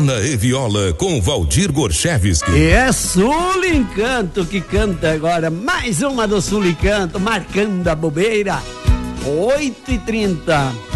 E viola com Valdir Gorchevski. E é Sul Encanto que canta agora. Mais uma do Sul Encanto, marcando a bobeira. 8h30.